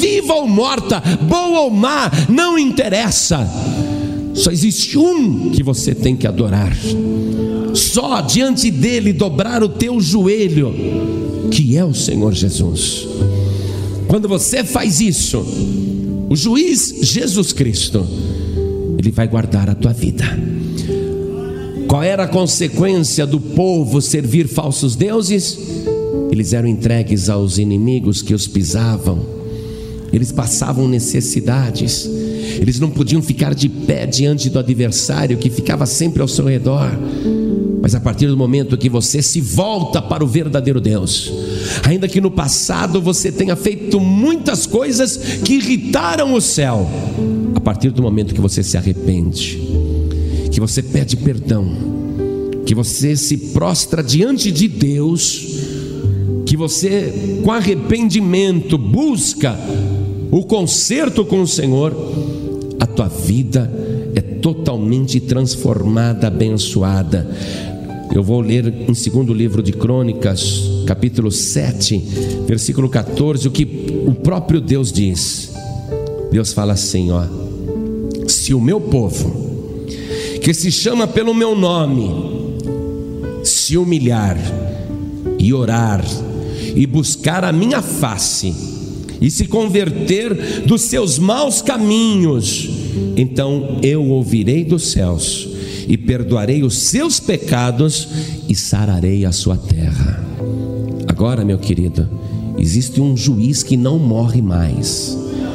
viva ou morta, boa ou má, não interessa. Só existe um que você tem que adorar. Só diante dele dobrar o teu joelho, que é o Senhor Jesus. Quando você faz isso, o juiz Jesus Cristo, ele vai guardar a tua vida. Qual era a consequência do povo servir falsos deuses? Eles eram entregues aos inimigos que os pisavam. Eles passavam necessidades. Eles não podiam ficar de pé diante do adversário que ficava sempre ao seu redor. Mas a partir do momento que você se volta para o verdadeiro Deus, ainda que no passado você tenha feito muitas coisas que irritaram o céu, a partir do momento que você se arrepende, que você pede perdão, que você se prostra diante de Deus, que você com arrependimento busca o conserto com o Senhor, a tua vida é totalmente transformada, abençoada. Eu vou ler em 2º livro de Crônicas, capítulo 7, versículo 14, o que o próprio Deus diz. Deus fala assim, ó: se o meu povo, que se chama pelo meu nome, se humilhar e orar e buscar a minha face e se converter dos seus maus caminhos, então eu ouvirei dos céus e perdoarei os seus pecados e sararei a sua terra. Agora, meu querido, existe um juiz que não morre mais,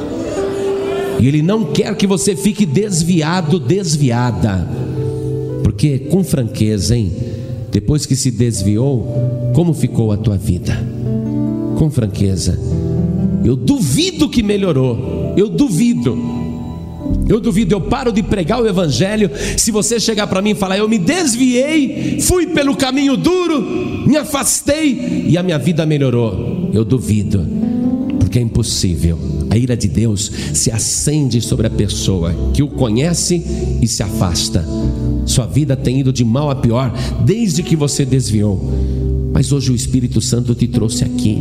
e ele não quer que você fique desviado, desviada, porque, com franqueza, hein, depois que se desviou, como ficou a tua vida? Com franqueza, eu duvido que melhorou. Eu duvido. Eu paro de pregar o evangelho se você chegar para mim e falar: eu me desviei, fui pelo caminho duro, me afastei e a minha vida melhorou. Eu duvido, porque é impossível. A ira de Deus se acende sobre a pessoa que o conhece e se afasta. Sua vida tem ido de mal a pior desde que você desviou. Mas hoje o Espírito Santo te trouxe aqui,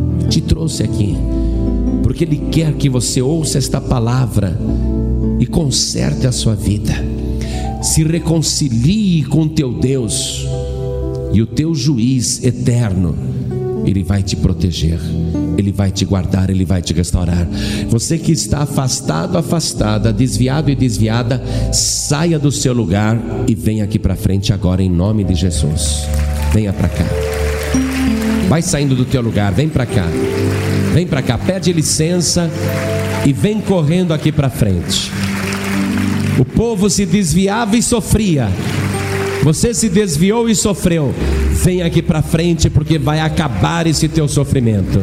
porque Ele quer que você ouça esta palavra e conserte a sua vida, se reconcilie com teu Deus, e o teu juiz eterno, Ele vai te proteger, Ele vai te guardar, Ele vai te restaurar. Você que está afastado, afastada, desviado e desviada, saia do seu lugar e venha aqui para frente agora, em nome de Jesus. Venha para cá, vai saindo do teu lugar, vem para cá, pede licença e vem correndo aqui para frente. O povo se desviava e sofria, você se desviou e sofreu. Vem aqui para frente, porque vai acabar esse teu sofrimento.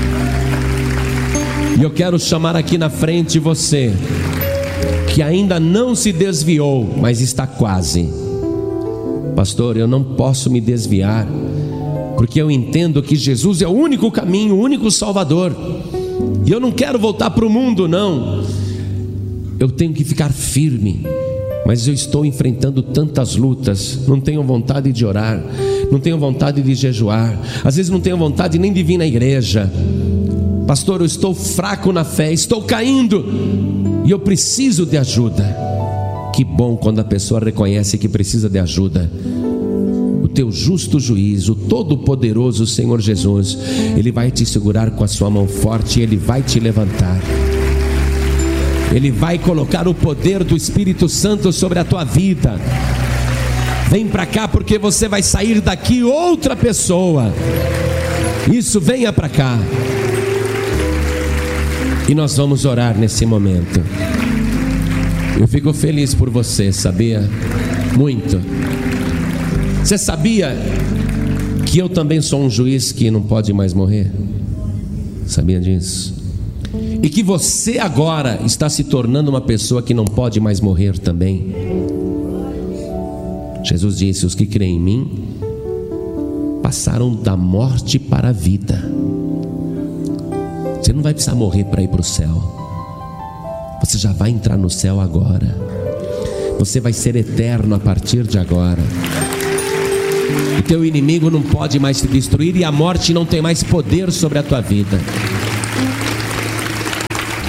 E eu quero chamar aqui na frente você que ainda não se desviou, mas está quase. Pastor, eu não posso me desviar, porque eu entendo que Jesus é o único caminho, o único Salvador, e eu não quero voltar para o mundo, não. Eu tenho que ficar firme, mas eu estou enfrentando tantas lutas, não tenho vontade de orar, não tenho vontade de jejuar, às vezes não tenho vontade nem de vir na igreja. Pastor, eu estou fraco na fé, estou caindo e eu preciso de ajuda. Que bom quando a pessoa reconhece que precisa de ajuda. O teu justo juiz, o todo-poderoso Senhor Jesus, Ele vai te segurar com a sua mão forte e Ele vai te levantar. Ele vai colocar o poder do Espírito Santo sobre a tua vida. Vem para cá, porque você vai sair daqui outra pessoa. Isso, venha para cá. E nós vamos orar nesse momento. Eu fico feliz por você, sabia? Muito. Você sabia que eu também sou um juiz que não pode mais morrer? Sabia disso? E que você agora está se tornando uma pessoa que não pode mais morrer também. Jesus disse: os que creem em mim passaram da morte para a vida. Você não vai precisar morrer para ir para o céu. Você já vai entrar no céu agora. Você vai ser eterno a partir de agora. O teu inimigo não pode mais te destruir, e a morte não tem mais poder sobre a tua vida.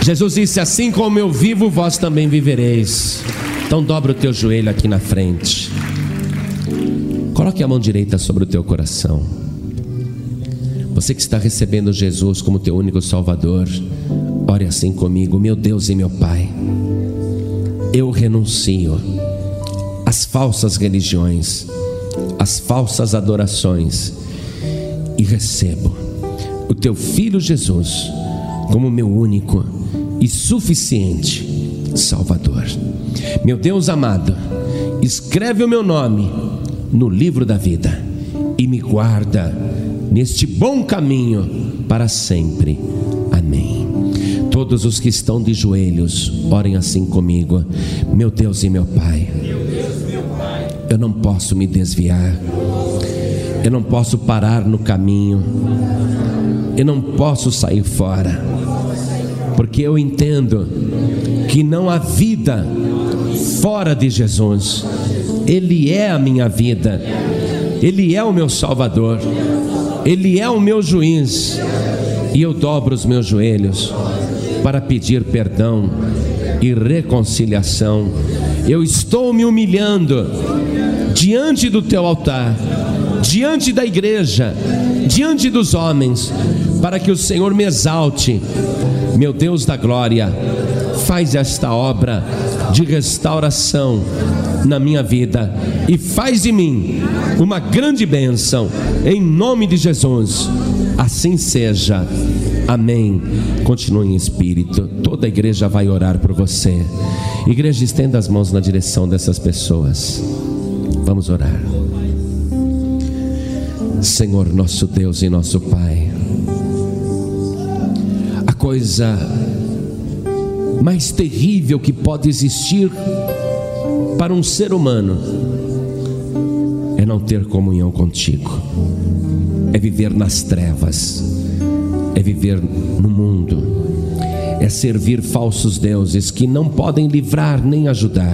Jesus disse: assim como eu vivo, vós também vivereis. Então dobra o teu joelho aqui na frente. Coloque a mão direita sobre o teu coração. Você que está recebendo Jesus como teu único Salvador, ore assim comigo: meu Deus e meu Pai, eu renuncio às falsas religiões, às falsas adorações, e recebo o teu Filho Jesus como meu único e suficiente Salvador. Meu Deus amado, escreve o meu nome no livro da vida e me guarda neste bom caminho para sempre. Amém. Todos os que estão de joelhos, orem assim comigo: meu Deus e meu Pai, eu não posso me desviar, eu não posso parar no caminho, eu não posso sair fora, porque eu entendo que não há vida fora de Jesus. Ele é a minha vida, Ele é o meu Salvador, Ele é o meu juiz, e eu dobro os meus joelhos para pedir perdão e reconciliação. Eu estou me humilhando diante do teu altar, diante da igreja, diante dos homens, para que o Senhor me exalte. Meu Deus da glória, faz esta obra de restauração na minha vida e faz de mim uma grande bênção, em nome de Jesus. Assim seja. Amém. Continue em espírito. Toda a igreja vai orar por você. Igreja, estenda as mãos na direção dessas pessoas. Vamos orar. Senhor, nosso Deus e nosso Pai, a coisa mais terrível que pode existir para um ser humano é não ter comunhão contigo, é viver nas trevas, é viver no mundo, é servir falsos deuses que não podem livrar nem ajudar.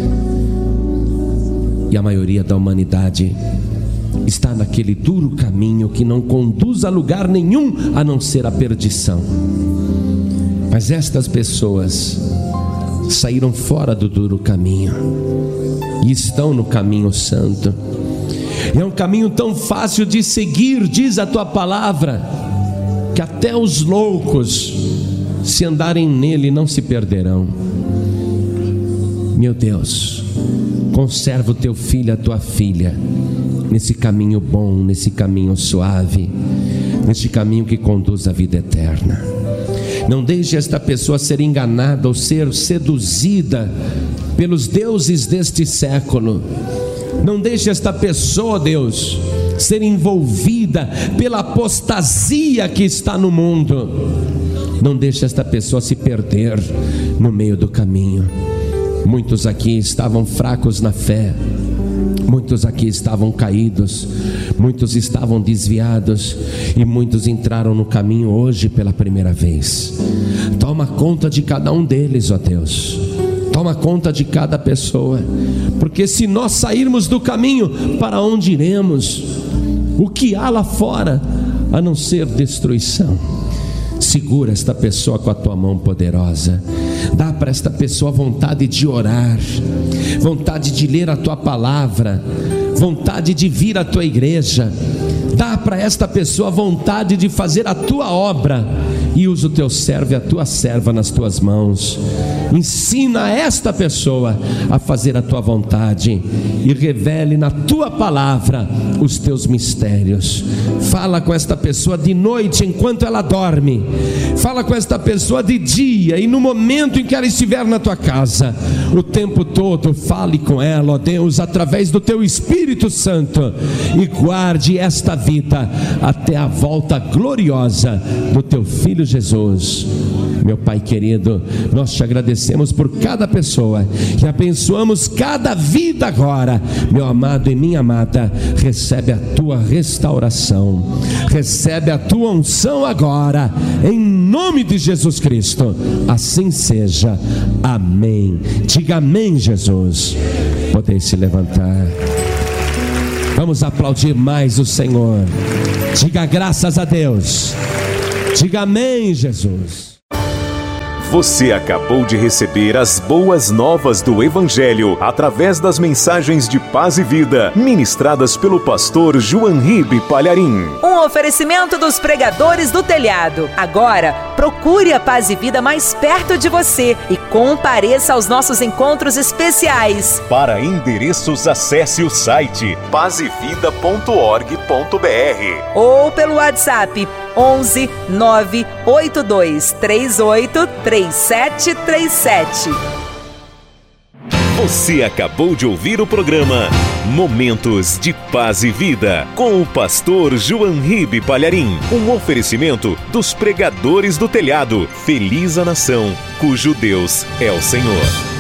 E a maioria da humanidade está naquele duro caminho que não conduz a lugar nenhum a não ser a perdição. Mas estas pessoas saíram fora do duro caminho e estão no caminho santo. E é um caminho tão fácil de seguir, diz a tua palavra, que até os loucos, se andarem nele, não se perderão. Meu Deus, conserva o teu filho, a tua filha, nesse caminho bom, nesse caminho suave, nesse caminho que conduz à vida eterna. Não deixe esta pessoa ser enganada ou ser seduzida pelos deuses deste século. Não deixe esta pessoa, Deus, ser envolvida pela apostasia que está no mundo. Não deixe esta pessoa se perder no meio do caminho. Muitos aqui estavam fracos na fé, muitos aqui estavam caídos, muitos estavam desviados, e muitos entraram no caminho hoje pela primeira vez. Toma conta de cada um deles, ó Deus. Toma conta de cada pessoa, porque se nós sairmos do caminho, para onde iremos? O que há lá fora a não ser destruição? Segura esta pessoa com a tua mão poderosa. Dá para esta pessoa vontade de orar, vontade de ler a tua palavra, vontade de vir à tua igreja. Dá para esta pessoa vontade de fazer a tua obra, e usa o teu servo e a tua serva nas tuas mãos. Ensina esta pessoa a fazer a tua vontade e revele na tua palavra os teus mistérios. Fala com esta pessoa de noite enquanto ela dorme. Fala com esta pessoa de dia e no momento em que ela estiver na tua casa. O tempo todo fale com ela, ó Deus, através do teu Espírito Santo, e guarde esta vida até a volta gloriosa do teu Filho Jesus. Meu Pai querido, nós te agradecemos por cada pessoa e abençoamos cada vida agora. Meu amado e minha amada, recebe a tua restauração, recebe a tua unção agora, em nome de Jesus Cristo. Assim seja. Amém. Diga amém, Jesus. Podeis se levantar. Vamos aplaudir mais o Senhor. Diga graças a Deus. Diga amém, Jesus. Você acabou de receber as boas novas do Evangelho através das mensagens de paz e vida, ministradas pelo pastor João Ribe Palharim. Um oferecimento dos pregadores do telhado. Agora, procure a Paz e Vida mais perto de você e compareça aos nossos encontros especiais. Para endereços, acesse o site pazevida.org.br ou pelo WhatsApp 11 982 38 3737. Você acabou de ouvir o programa Momentos de Paz e Vida, com o pastor João Ribe Palharim. Um oferecimento dos pregadores do telhado. Feliz a nação, cujo Deus é o Senhor.